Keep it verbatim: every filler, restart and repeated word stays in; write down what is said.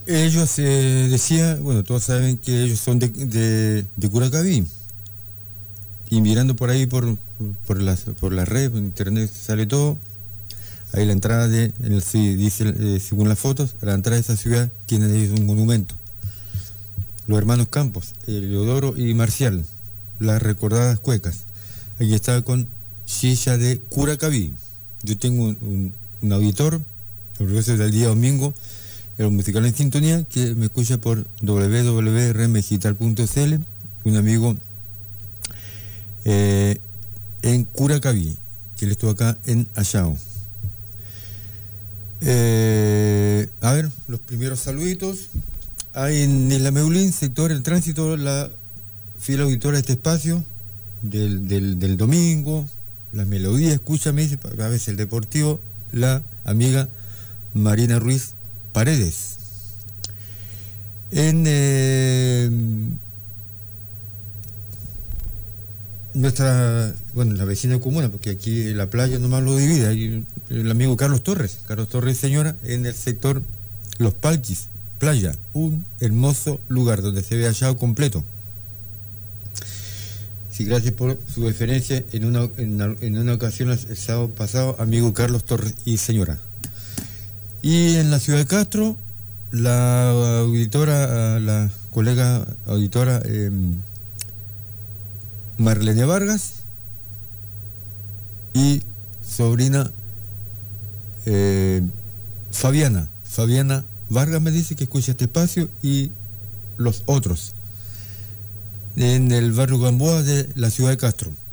Ellos eh, decía, bueno, todos saben que ellos son de, de, de Curacaví. Y mirando por ahí por, por, la, por la red, por internet sale todo. Ahí la entrada de, en el, sí, dice, eh, según las fotos, la entrada de esa ciudad tiene de ellos un monumento. Los hermanos Campos, Eleodoro y Marcial, las recordadas cuecas. Aquí está con Silla de Curacaví. Yo tengo un, un, un auditor, orgulloso del día domingo, el musical en sintonía, que me escucha por w w w punto remedigital punto c l, un amigo eh, en Curacaví, que él estuvo acá en Ayao. Eh, a ver, los primeros saluditos. Hay en Isla Meulín, sector el tránsito, la fiel auditora de este espacio del, del, del domingo, la melodía, escúchame, dice, a veces el deportivo, la amiga Marina Ruiz Paredes. En eh, nuestra, bueno, la vecina comuna, porque aquí la playa nomás lo divide, hay el amigo Carlos Torres, Carlos Torres señora, en el sector Los Palquis, playa, un hermoso lugar donde se ve Ayao completo. Sí, gracias por su deferencia en una, en, en una ocasión el sábado pasado, amigo Carlos Torres y señora. Y en la ciudad de Castro, la auditora, la colega auditora eh, Marlene Vargas y sobrina eh, Fabiana, Fabiana Vargas me dice que escucha este espacio y los otros en el barrio Gamboa de la ciudad de Castro.